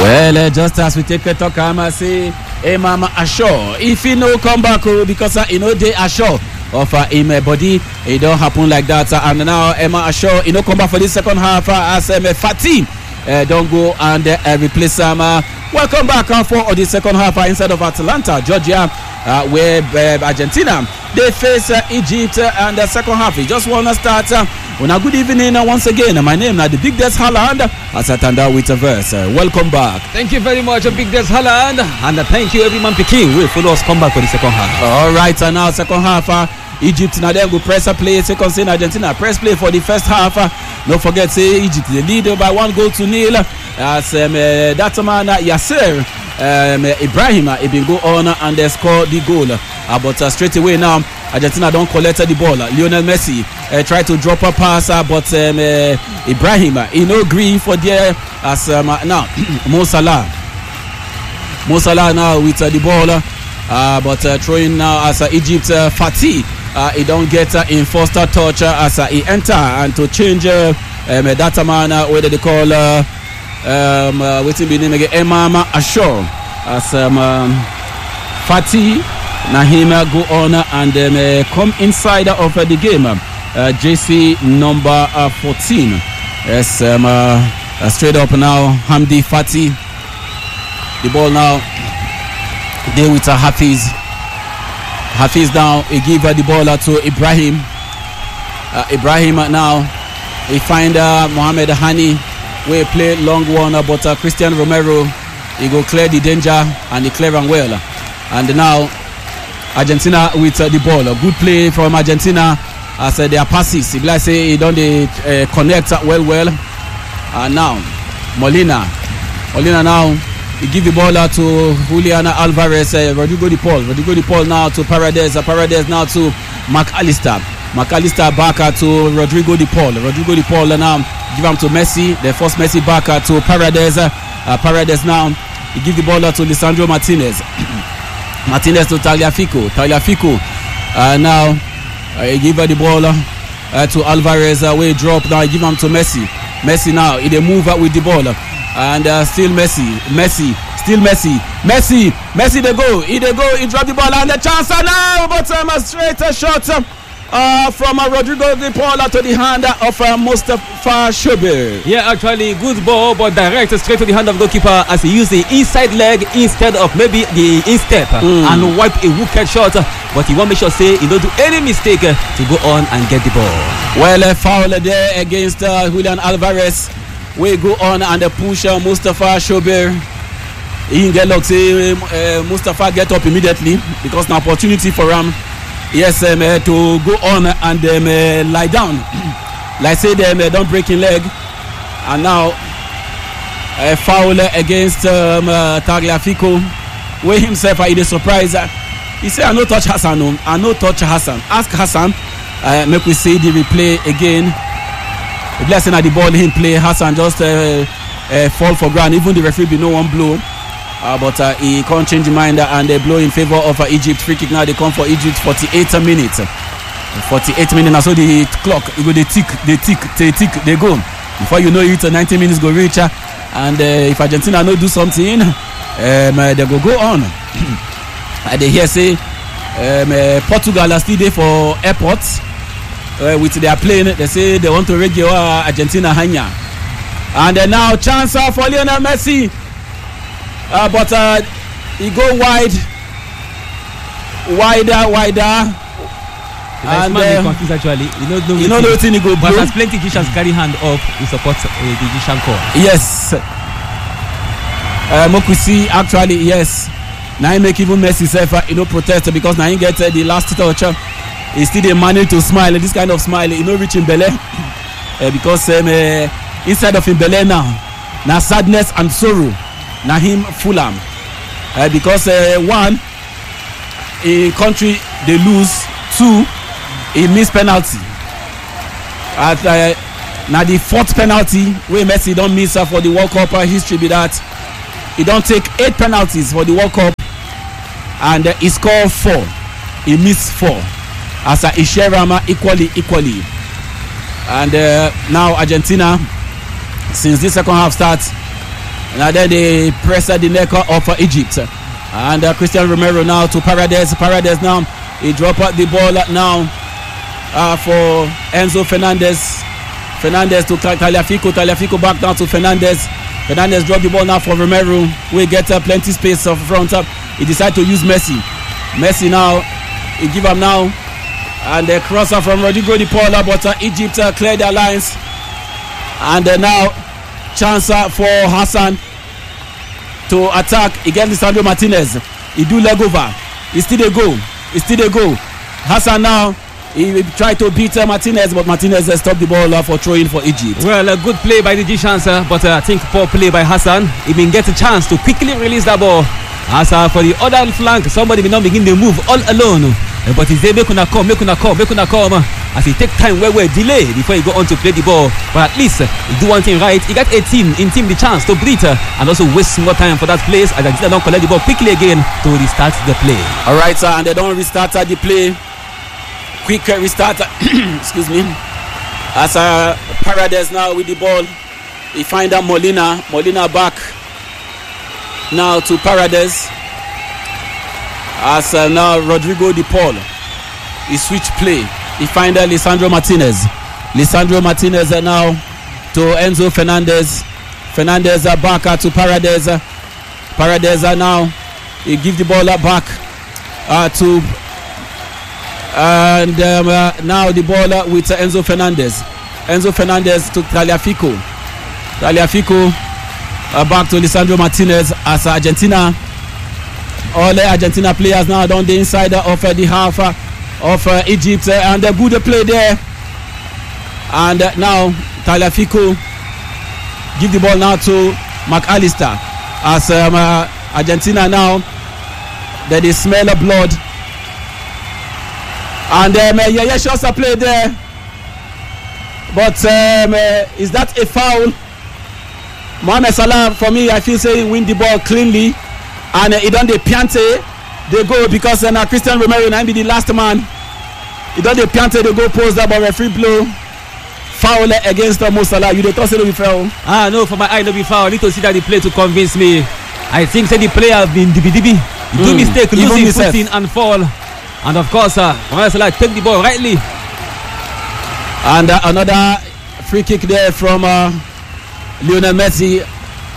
Well, just as we take a talk, I say, hey, Mama Asho, if he no come back, because they assure of him body, it don't happen like that. And now Emma Asho, he no come back for the second half as Fatih don't go and replace him. Welcome back for the second half inside of Atlanta, Georgia, where Argentina they face Egypt, and the second half is just wanna start. Good evening once again. My name is the Big Des Haaland as I turn with a verse. Welcome back. Thank you very much, Big Des Haaland, and thank you everyone picking. We follow us come back for the second half. All right, and now second half. Egypt now then go press a play. Second say Argentina press play for the first half. Don't forget say Egypt they lead by 1-0 as that man Yasser Ibrahim he been go on and they score the goal. But straight away now Argentina don't collect the ball. Lionel Messi try to drop a pass, but Ibrahim he no agree for there as now Mo Salah now with the ball, but throwing now as Egypt Fatih he don't get in first touch as he enter and to change that man whether they call waiting be name again Emma Asho as Fatih Nahim go on and come inside of the game. JC number 14. Yes, straight up now. Hamdi Fatih. The ball now. There with Hafiz. Hafiz now. He give the ball to Ibrahim. Ibrahim now. He find Mohamed Hani. We play long one, but Christian Romero. He go clear the danger and he clear and well. And now Argentina with the ball. A good play from Argentina as their passes. If I say he don't connect well. And now Molina now he give the ball to Julian Alvarez. Rodrigo de Paul now to Paredes. Paredes now to McAllister. McAllister back to Rodrigo de Paul. Rodrigo de Paul now give him to Messi. The first Messi back to Paredes. Paredes now he give the ball to Lisandro Martinez. Martinez to Tagliafico. Now he give the ball to Alvarez. We drop now. He give him to Messi. Messi now he move with the ball and still Messi. They go. He drop the ball and the chance now, but a straight shot from Rodrigo de Paul to the hand of Mustafa Shober. Yeah, actually good ball, but direct straight to the hand of goalkeeper as he used the inside leg instead of maybe the instep and wipe a wicked shot. But he won't make sure say he don't do any mistake to go on and get the ball. Well, a foul there against Julian Alvarez. We go on and push Mustafa Shober. He get locked. Mustafa get up immediately because an opportunity for him. Yes, to go on and lie down. Like say them don't break in leg. And now a foul against Tagliafico. Where himself he is surprised. He said I no touch Hassan. Ask Hassan. Make we see the replay again. The blessing at the ball him play. Hassan just fall for ground. Even the referee be no one blow. But he can't change his mind and they blow in favor of Egypt. Free kick now they come for Egypt. 48 minutes. 48 minutes. And so the clock they tick, they go. Before you know it, 90 minutes go reach. And if Argentina no do something, they go on. And they hear say Portugal are still there for airports with their plane. They say they want to regular Argentina hanya. And now chance for Lionel Messi. But he go wider. And confused actually. You know the thing he go. But as plenty Egyptians carry hand up, he supports the Egyptian call. Yes. Mokusi actually yes. Now he make even Messi self protest because now he get the last touch. He still manage to smile. This kind of smile, reach in Bele because inside of Mbele now sadness and sorrow. Nahim Fulham because one in country they lose, two he miss penalty at now the fourth penalty where Messi don't miss for the World Cup history be that he don't take 8 penalties for the World Cup and he scored 4, he missed 4 as a Isherama equally and now Argentina since this second half starts And then they press the neck of Egypt. And Christian Romero now to Paredes. Paredes now, he drop out the ball now for Enzo Fernandez. Fernandez to Tagliafico. Tagliafico back down to Fernandez. Fernandez drop the ball now for Romero. We get plenty space up front. He decide to use Messi. Messi now, he give him now. And the crosser from Rodrigo De Paul, but Egypt clear their lines. And now chance for Hassan to attack against Lisandro Martinez. He do leg over. He still a go. He still a go. Hassan now, he tried to beat Martinez, but Martinez stopped the ball for throwing for Egypt. Well, a good play by the Egyptians, but I think poor play by Hassan. He been get a chance to quickly release that ball. As for the other flank, somebody will not begin the move all alone. But he say make una come. As he take time where delay before he go on to play the ball. But at least he do one thing right. He got 18 in team the chance to breathe and also waste more time for that place. As Argentina don't collect the ball quickly again to restart the play. Alright, sir, and they don't restart the play. Quick restart. Excuse me. As Paredes now with the ball. He find out Molina. Molina back now to Paredes. As now Rodrigo De Paul, he switch play. He find Lisandro Martinez. Lisandro Martinez now to Enzo Fernandez. Fernandez back to Paredes. Paredes now, he give the ball back to and now the ball with Enzo Fernandez. Enzo Fernandez to Tagliafico. Tagliafico back to Lisandro Martinez as Argentina. All the Argentina players now down the inside of the half of Egypt, and a good play there. And now Tagliafico give the ball now to McAllister as Argentina now that they smell of blood. And Yaya shots a play there, but is that a foul? Mohamed Salah, for me, I feel say he win the ball cleanly. And he done the piante, they go because now Christian Romero now be the last man. He done the piante, they go post that, but referee blow foul against Mo Salah. You don't think it will be foul? No, for my eye no be foul. I need to see that the play to convince me. I think say the player have been dibi. He do mistake, losing footing and fall. And of course, Mohamed Salah take the ball rightly. And another free kick there from Lionel Messi.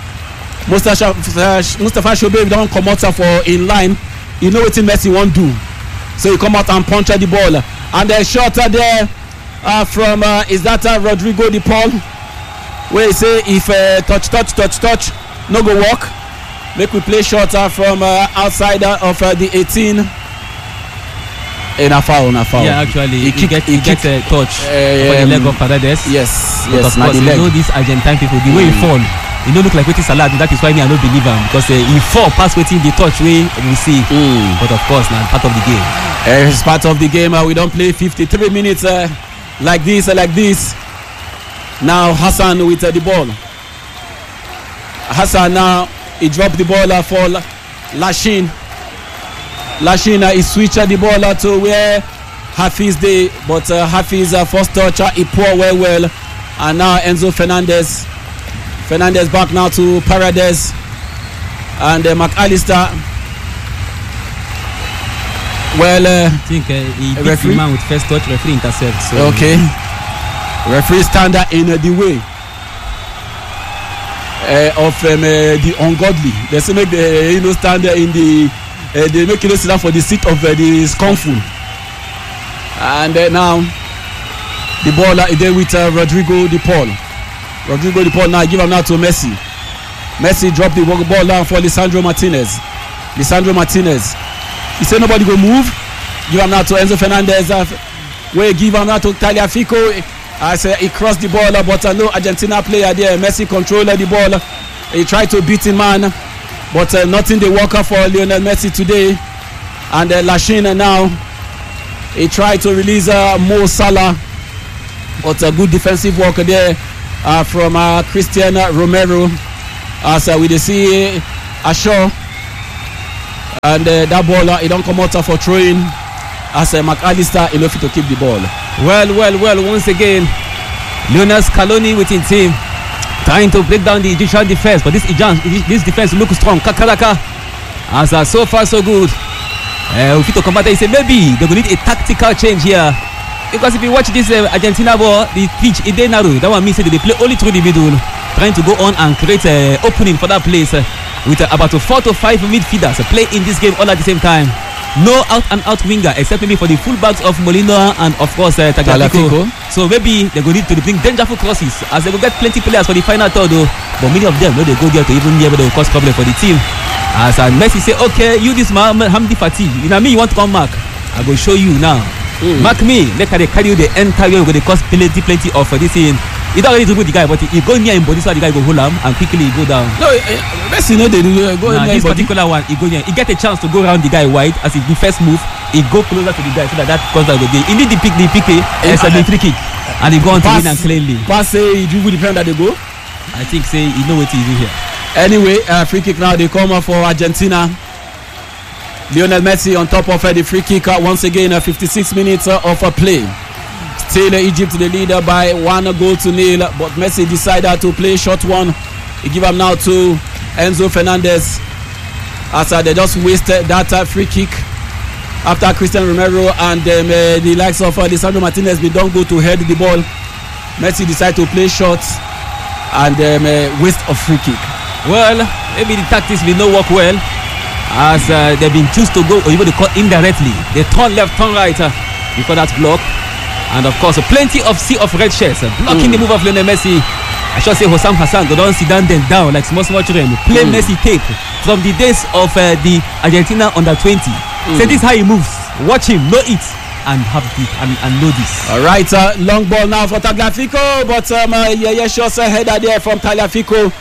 Mustafa Shobe don't come out for in line. You know what Messi won't do, so he come out and punch the ball. And the shot there from is that Rodrigo De Paul, where he say if touch no go walk, make we play shot from outside of the 18. In a foul. Yeah, actually, he gets a touch for the leg of Paredes. Yes. Of course, you know these Argentine people, the way he fall. He don't look like waiting Salah. That is why me I don't believe him, because he fall past waiting the touch way we see. But of course, now part of the game. It's part of the game. We don't play 53 minutes like this. Now Hassan with the ball. Hassan now he dropped the ball for Lashin. Lashin he switched the ball to where Hafiz day, but Hafiz first touch he pour well, and now Enzo Fernandez. Fernandez back now to Paredes and McAllister. Well, I think he beat the man with first touch. Referee intercepts. So okay. Referee stand in the way of the ungodly. They say make the stand in the they make sit down for the seat of the scornful. And now the ball is there with Rodrigo De Paul. Rodrigo De Paul now give him now to Messi. Messi drop the ball down for Lisandro Martinez. He said nobody go move. Give him now to Enzo Fernandez. Where give him now to Tagliafico. I say he crossed the ball, but no Argentina player there. Messi controlled the ball. He tried to beat him, man, but nothing they work out for Lionel Messi today. And Lashin now he tried to release Mo Salah, but a good defensive work there. From Christian Romero, as we see Ashaw, and that ball he don't come out for throwing as McAllister enough to keep the ball. Well, once again, Lionel Scaloni with his team trying to break down the Egyptian defense, but this defense looks strong. Kakaraka, as so far so good. Ufito Komata, he said maybe they will need a tactical change here, because if you watch this Argentina ball, the pitch is narrow. That one means that they play only through the middle, trying to go on and create an opening for that place with about 4 to 5 midfielders play in this game all at the same time. No out and out winger except maybe for the fullbacks of Molina and of course Tagliafico. So maybe they go need to bring dangerous crosses as they go get plenty players for the final third though. But many of them no they go there to even be able to cause problem for the team. As Messi say, okay, you this man Hamdi Fati, you know me, you want to come mark? I go show you now. Mark me, let they carry you the entire way. Go they cause plenty of this thing. He don't really dribble the guy, but he go near him, but this one the guy go hold him and quickly he go down. No, Messi no they do go near this particular one, he go near. He get a chance to go around the guy wide as he the first move. He go closer to the guy so that contact go there. He need the pick as a free kick, and he go on to win and cleanly. Pass say he dribble the friend that they go. I think say he know what he do here. Anyway, free kick now they come for Argentina. Lionel Messi on top of the free kick once again. 56 minutes of play. Still Egypt the leader by 1-0, but Messi decided to play short one. He give him now to Enzo Fernandez as they just wasted that free kick after Christian Romero and the likes of Lisandro Martinez we don't go to head the ball. Messi decided to play short and waste of free kick. Well, maybe the tactics will not work well as they've been choose to go or even to cut indirectly. They turn left, turn right before that block. And of course, plenty of sea of red shirts blocking the move of Lionel Messi. I should say Hossam Hassan go down, sit down, then down like small children. Play Messi tape from the days of the Argentina under 20. Say this how he moves. Watch him, know it, and have it and know this. All right, long ball now for Tagliafico, but shots header there from Tagliafico.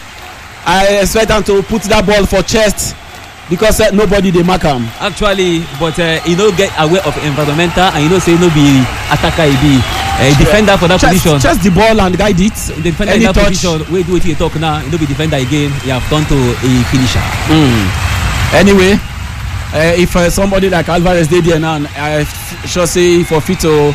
I expect him to put that ball for chest. Because nobody they mark him. Actually, but he don't get aware of environmental and you know say no be attacker, he be defender for that position. Just the ball and guide it. The defender in that position, we do it here talk now. You know be defender again. He have turned to a finisher. Anyway, if somebody like Alvarez did there now, I should say for fit to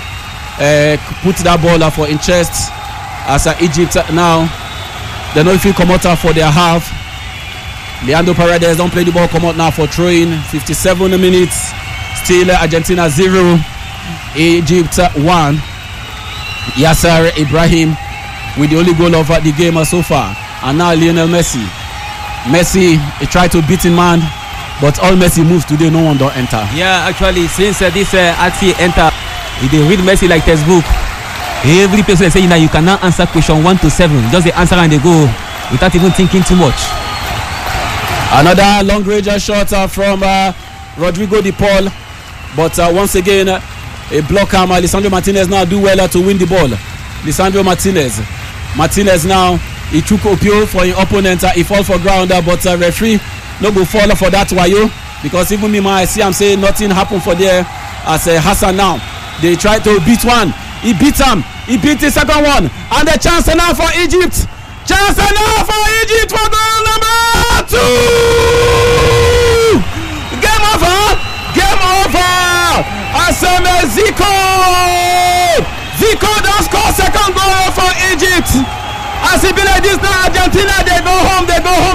put that ball for in chest as Egypt now. They know if you come out for their half. Leandro Paredes don't play the ball, come out now for throwing. 57 minutes, still Argentina 0, Egypt 1. Yasser Ibrahim with the only goal of the game so far. And now Lionel Messi. Messi, he tried to beat him man, but all Messi moves today, no one don't enter. Yeah, actually, since this RT enter, they read Messi like textbook. Every person saying that you cannot answer question 1 to 7. Just the answer and they go without even thinking too much. Another long range shot from Rodrigo De Paul, but once again a blocker. Lisandro Martinez now do well to win the ball. Lisandro Martinez now he took Opio for his opponent. He fall for ground, but referee no go fall for that wayo because even me I see him say nothing happened for there as Hassan now they try to beat one. He beat him. He beat the second one and the chance now for Egypt. Chance now for Egypt for goal number 2. Game over. Zico does score second goal for Egypt. As it be like this now, Argentina they go home.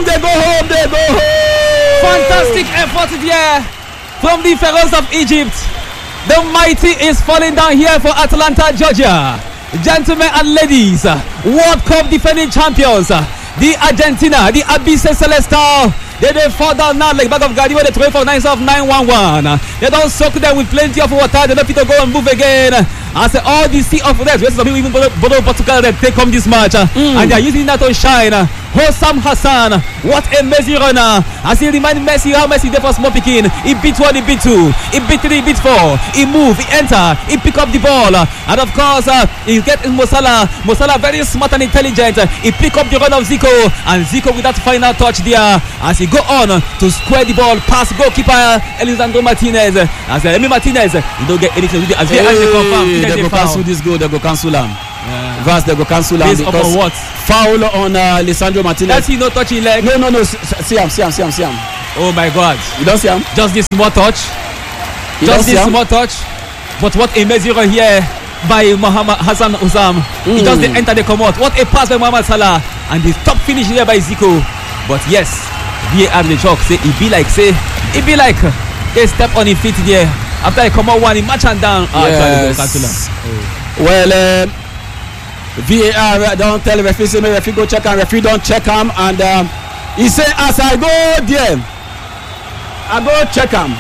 Fantastic effort there from the Pharaohs of Egypt. The mighty is falling down here for Atlanta, Georgia. Gentlemen and ladies, World Cup defending champions, the Argentina, the Abyss Celestial. They fall down now like back of Guardiola. They throw for 9-9-1-1. They don't soak them with plenty of water. They don't fit to go and move again. As all the sea of red, some people even Bodo Portugal they take home this match and they are using that to shine. Hossam Hassan, what a Messi runner! As he remind Messi how Messi there for small picking. He beat 1, he beat 2, he beat 3, he beat 4. He move, he enter, he pick up the ball, and of course he get Mo Salah. Mo Salah very smart and intelligent. He pick up the run of Zico, and Zico with that final touch there as he go on to square the ball past goalkeeper Lisandro Martinez. As Emi Martinez, he don't get anything to do. As they confirm. They go cancel this goal. They go cancel him. Vaz, they go cancel him because what? Foul on Lisandro Martinez. Does he not touch his leg? No. See him. Oh my God! You don't see him? Just this small touch. Small touch. But what a measure here by Mohamed Hassan Ousam. He just enter the come out. What a pass by Mohamed Salah. and the top finish here by Zico. But yes, VAR the chalk say it be like a step on his feet there. After he come out one, he match and down. Yes. Well, VAR don't tell the referee, say the referee go check and referee don't check him, and he say as I go there, I go check him.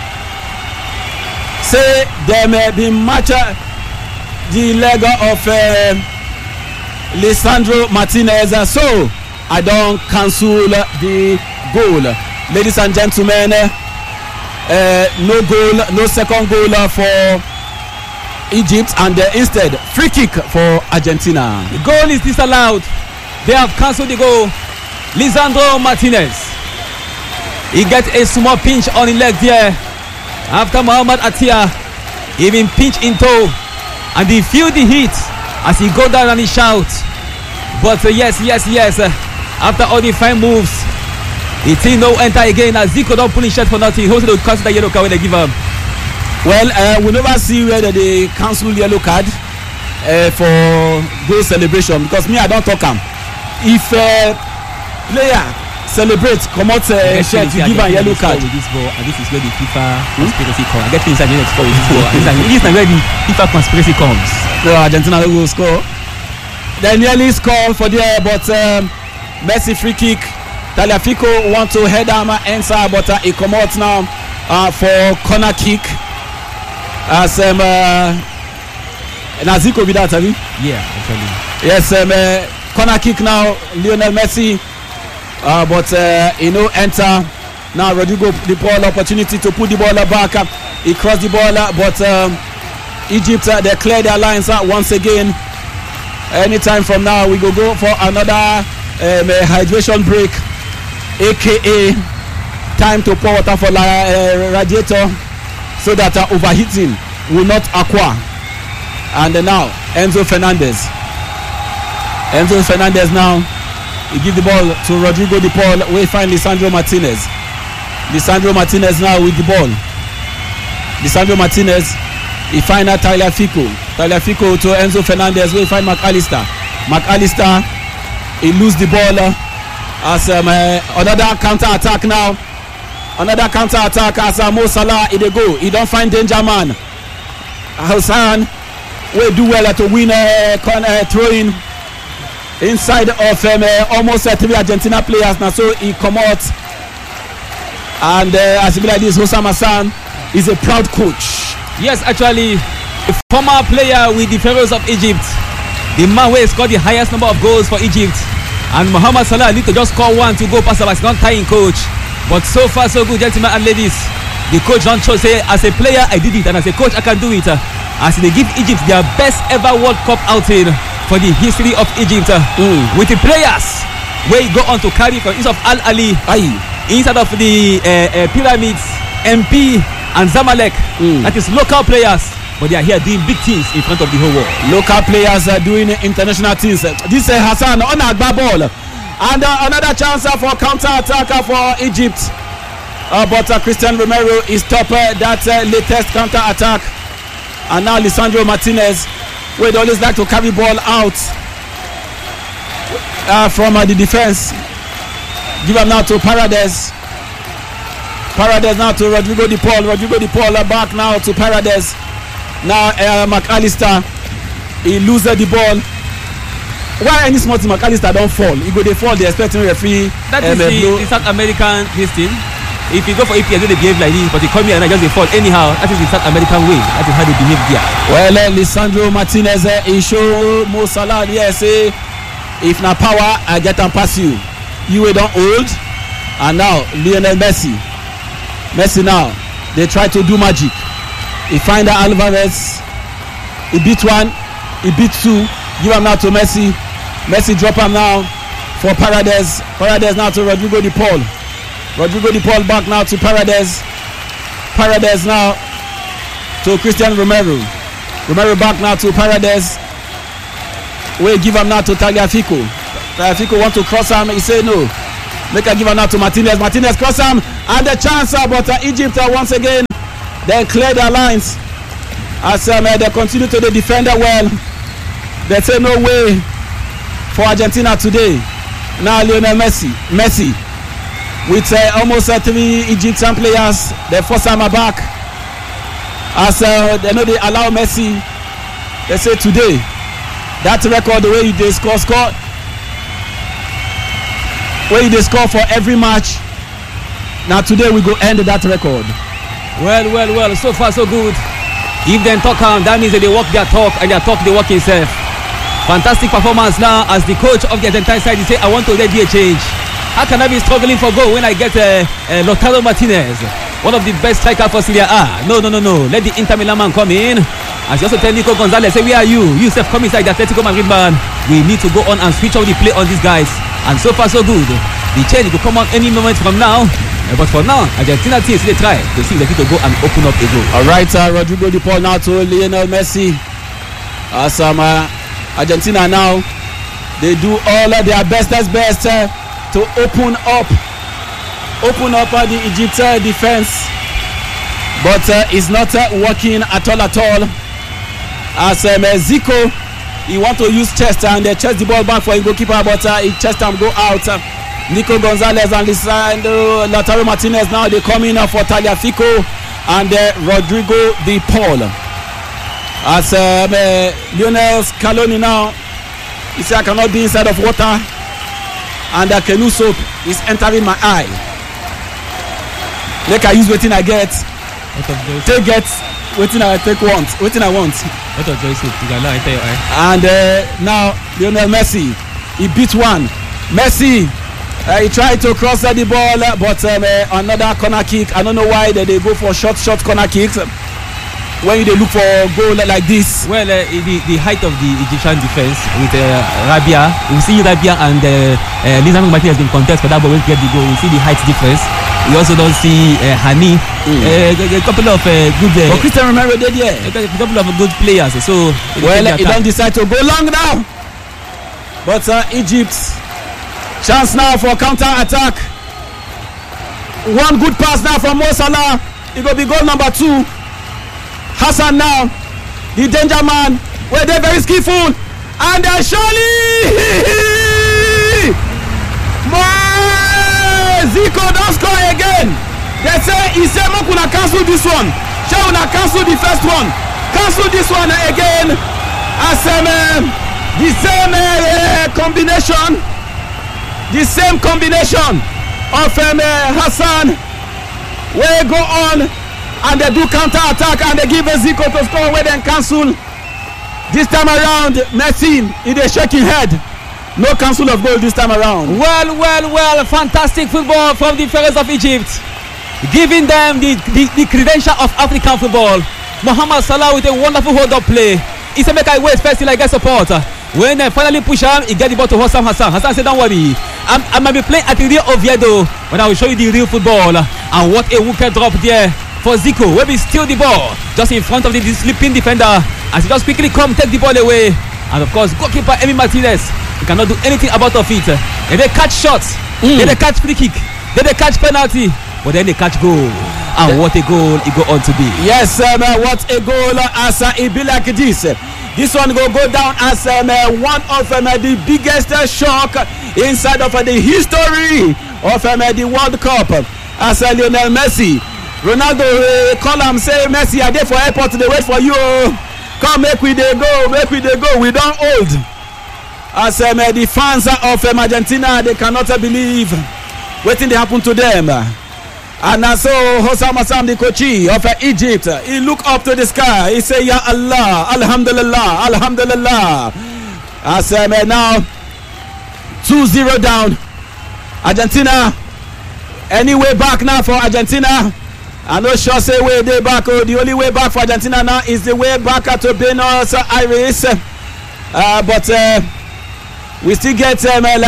Say there may be match the leg of Lisandro Martinez, so I don't cancel the goal. Ladies and gentlemen, no goal, no second goal for Egypt, and instead free kick for Argentina. The goal is disallowed. They have cancelled the goal. Lisandro Martinez, he gets a small pinch on the leg there after Muhammad Atia even pinch in toe, and he feel the heat as he go down and he shout. But yes, after all the fine moves, the team no enter again as Zico don't pull his shirt for nothing. He also don't cancel the yellow card when they give him. Well, we never see whether they cancel yellow card for goal celebration, because me I don't talk him. If player celebrates, come out shirt, you give a yellow card. With this ball, and this is where the FIFA conspiracy comes. I get things that score with this ball. This is where the FIFA conspiracy comes. So Argentina will score. They nearly score for there, but Messi free kick. Tagliafico want to head him inside, but he come out now for corner kick. As Zico be that, have you? Yeah, actually. Yes, corner kick now, Lionel Messi. But enter now. Rodrigo the ball, opportunity to put the ball back. He crossed the ball, but Egypt they clear their lines once again. Anytime from now, we go for another hydration break, aka time to pour water for radiator so that overheating will not occur. And now Enzo Fernandez now. He give the ball to Rodrigo de Paul. We find Lisandro Martinez now with the ball. Lisandro Martinez, he find out Tagliafico to Enzo Fernandez. We find McAllister, he lose the ball as another counter attack now. Another counter attack as Mo Salah he dey go. He don't find danger man. Hassan we do well to win throwing inside of almost 3 Argentina players now, so he come out, and as he be like this, Hossam Hassan is a proud coach. Yes, actually, a former player with the Pharaohs of Egypt, the man who scored the highest number of goals for Egypt, and Mohamed Salah need to just score one to go past him as not tying coach. But so far so good, gentlemen and ladies. The coach don't show say as a player I did it, and as a coach I can do it. As they give Egypt their best ever World Cup outing for the history of Egypt, with the players where go on to carry for instead of Al Ali, inside of the Pyramids, MP and Zamalek. That is local players, but they are here doing big things in front of the whole world. Local players are doing international things. This is Hassan on a ball, and another chance for counter attack for Egypt, but Christian Romero is top that latest counter attack, and now Lisandro Martinez, we always like to carry ball out from the defense. Give him now to Paredes now to Rodrigo de Paul back now to Paredes. Now McAllister, he loses the ball. Why any small team McAllister don't fall? He go they fall, they expecting referee. That is the South American this thing. If you go for EPL, they behave like this, but you come here and I just they fall anyhow. That is the South American way. That is how they behave there. Well, Lisandro Martinez, he show Mo Salah here say, if na power, I get and pass you. You don't hold. And now Lionel Messi now, they try to do magic. He find Alvarez. He beat one. He beat two. Give him now to Messi. Messi drop him now for Paredes. Paredes now to Rodrigo de Paul. Rodrigo de Paul back now to Paredes. Paredes now to Christian Romero. Romero back now to Paredes. We give him now to Tagliafico. Tagliafico want to cross him. He say no. Make a give him now to Martinez. Martinez cross him, and the chance, but Egypt once again they clear their lines as they continue to defend well. They say no way for Argentina today. Now Lionel Messi with almost 3 Egyptian players. The first time back, as they know they allow Messi. They say today that record, the way they score for every match. Now today we go end that record. Well, so far so good. If they talk, that means that they walk their talk and their talk they walk himself. Fantastic performance now as the coach of the Argentine side. He say, I want to let you a change. How can I be struggling for goal when I get Lautaro Martinez, one of the best strikers for Serie A? No. Let the Inter Milan man come in. As you also tell Nico Gonzalez, say, where are you? You self come inside the Atletico Madrid man. We need to go on and switch off the play on these guys. And so far so good. The change will come on any moment from now. But for now, Argentina teams they try to see if they can go and open up a goal. Alright, Rodrigo De Paul now to Lionel Messi. As Argentina now, they do all their best to open up the Egyptian defense, but it's not working at all. As Zico, he want to use chest and chest the ball back for his goalkeeper, but he chest and go out. Nico Gonzalez and Lautaro Martinez now they come in for Tagliafico and Rodrigo De Paul. As Lionel Scaloni now, he said I cannot be inside of water, and the canoe soap is entering my eye. Like I use waiting I get. Take get waiting I take want. Waiting I want. What of joy soap? You can now enter your eye. And now Lionel Messi, he beat one. Messi, he tried to cross the ball, but another corner kick. I don't know why they go for short corner kicks when they look for a goal like this. Well, the height of the Egyptian defense with Rabia, we see Rabia and Lisandro Martinez in contest for that, but when we get the goal, we see the height difference. We also don't see Hani. A couple of good. But Christian Romero did, yeah. A couple of good players. So well, he don't decide to go long now. But Egypt, chance now for counter attack. One good pass now from Mo Salah. It will be goal number 2. Hassan now, the danger man. Where they're very skillful, and surely Zico don't score again. They say he said Mokuna cancel this one. Shauna cancel the first one. Cancel this one again. As the same combination. The same combination of Hassan. Where go on and they do counter attack and they give Zico to score where then cancel. This time around, Messi in a shaking head. No cancel of goal this time around. Well, fantastic football from the Pharaohs of Egypt, giving them the credential of African football. Mohamed Salah with a wonderful hold-up play. He said, make I wait first till I get support. When they finally push him, he get the ball to Hassan. Hassan said, don't worry, I might be playing at the Real Oviedo, but I will show you the real football. And what a wicked drop there for Zico, where we steal the ball just in front of the sleeping defender, as he just quickly take the ball away. And of course, goalkeeper Emi Martinez, he cannot do anything about it. They catch shots, they catch free kick, they catch penalty, but then they catch goal. And what a goal it go on to be. Yes, what a goal as it be like this. This one go down as one of the biggest shock inside of the history of the World Cup. As Lionel Messi, Ronaldo call him, say, Messi, are there for airport, they wait for you. Come, make we dey go, we don't hold. As the fans of Argentina, they cannot believe what they happen to them. And so Hossam Assam, the coach of Egypt, he look up to the sky, he say, Ya Allah, Alhamdulillah, Alhamdulillah. As now 2-0 down. Argentina, any way back now for Argentina? I know sure say way they back. The only way back for Argentina now is the way back to Buenos Aires. But we still get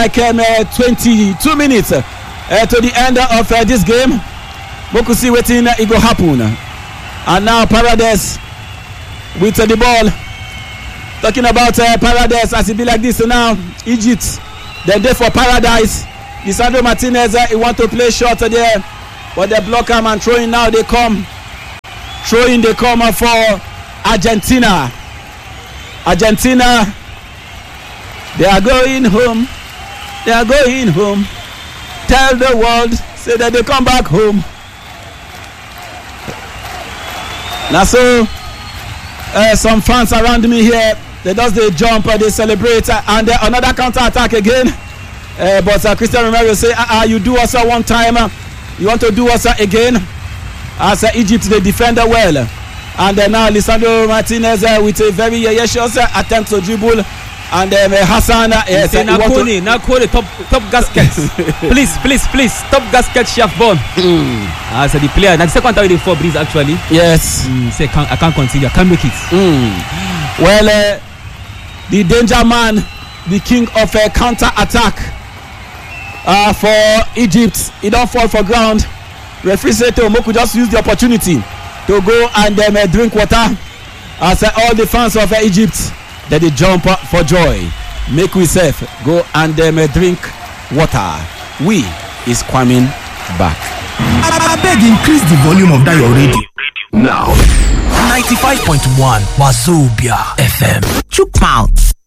22 minutes to the end of this game. We could see what it will happen. And now Paredes with the ball. Talking about Paredes as it be like this now. Egypt, they're there for paradise. Lisandro Martinez, he want to play short there. But they block him and throwing now they come. Throwing they come for Argentina. Argentina, they are going home. They are going home. Tell the world, say that they come back home. Now so, some fans around me here, they just they jump, they celebrate, and another counter attack again. But Cristiano Romero say, you do us one time, you want to do us again? As Egypt, they defend well. And now Lisandro Martinez with a very yeshos attempt to dribble. And Hassan, yes, Nakone, top gasket. please, top gasket shaft ball. As the player, now the second time for Breeze actually. Yes. Say I can't continue, I can't make it. Well, the danger man, the king of counter attack for Egypt, he don't fall for ground. Referee said to Moku just use the opportunity to go and drink water. As all the fans of Egypt, that they jump for joy. Make we safe go and drink water. We is coming back. I beg increase the volume of that your radio. Now 95.1 Wazobia FM. Chook mouth.